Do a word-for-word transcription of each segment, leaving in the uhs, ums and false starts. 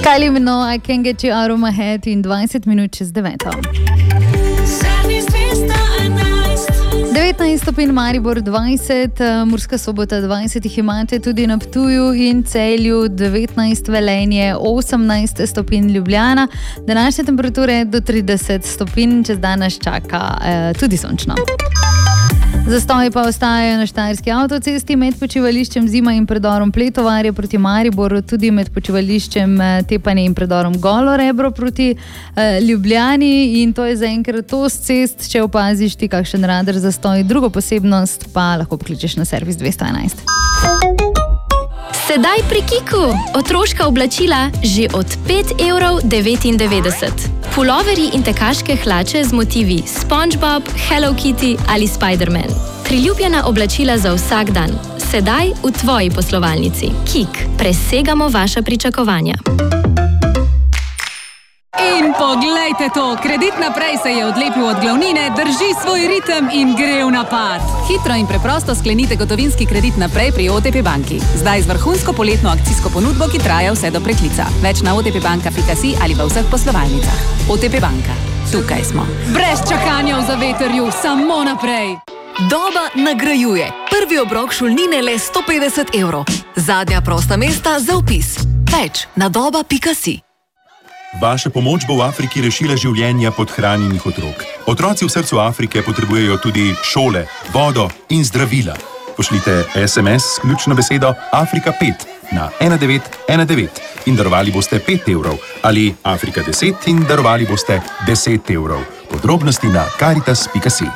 Kylie Minogue, I Can't Get You Out of My Head in dvajset minut čez deveto. devetnajst stopinj Maribor, dvajset, Murska Sobota dvajset jih imate tudi na Ptuju in Celju, devetnajst Velenje, osemnajst stopinj Ljubljana. Današnje temperature do trideset stopinj, čez dan nas čaka eh, tudi sončno. Zastoji pa ostajajo na Štajerski avtocesti med počivališčem Zima in predorom Pletovarje proti Mariboru, tudi med počivališčem Tepanje in predorom Golo Rebro proti eh, Ljubljani, in to je zaenkrat to s cest. Če opaziš ti kakšen radar zastoj, drugo posebnost pa lahko pokličeš na servis dvesto enajst. Sedaj pri Kiku. Otroška oblačila že od pet evrov devetindevetdeset. Puloverji in tekaške hlače z motivi SpongeBob, Hello Kitty ali Spider-Man. Priljubljena oblačila za vsak dan. Sedaj v tvoji poslovalnici. Kik. Presegamo vaša pričakovanja. In poglejte to, Kredit naprej se je odlepil od glavnine, drži svoj ritem in gre v napad. Hitro in preprosto sklenite gotovinski kredit naprej pri O T P banki. Zdaj z vrhunsko poletno akcijsko ponudbo, ki traja vse do preklica. Več na o t p banka pika si ali v vseh poslovalnicah. O T P banka. Tukaj smo. Brez čakanja v zavetrju, samo naprej. Doba nagrajuje. Prvi obrok šolnine le sto petdeset evrov. Zadnja prosta mesta za vpis. Več na doba pika si. Vaša pomoč bo v Afriki rešila življenja podhranjenih otrok. Otroci v srcu Afrike potrebujejo tudi šole, vodo in zdravila. Pošljite es em es s ključno besedo Afrika pet na ena devet ena devet in darovali boste pet evrov, ali Afrika deset in darovali boste deset evrov. Podrobnosti na karitas pika si.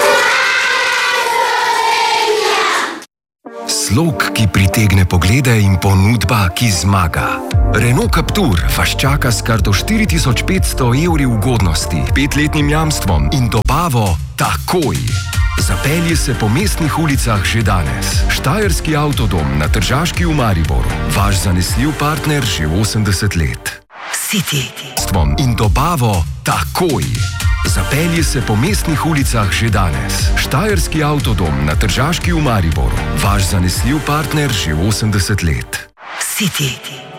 Slog, ki pritegne poglede, in ponudba, ki zmaga. Renault Captur vas čaka s kar do štiri tisoč petsto evri ugodnosti, petletnim jamstvom in dobavo takoj. Zapelji se po mestnih ulicah že danes. Štajerski avtodom na Tržaški v Mariboru. Vaš zanesljiv partner že osemdeset let. City. In dobavo takoj. Zapelji se po mestnih ulicah že danes. Štajerski avtodom na Tržaški v Mariboru. Vaš zanesljiv partner že osemdeset let. City.